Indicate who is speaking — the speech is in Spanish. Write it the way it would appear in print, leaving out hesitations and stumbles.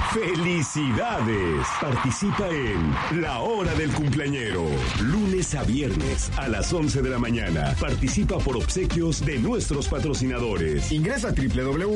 Speaker 1: ¡Felicidades! Participa en La Hora del Cumpleañero. Lunes a viernes a las 11 de la mañana. Participa por obsequios de nuestros patrocinadores.
Speaker 2: Ingresa a www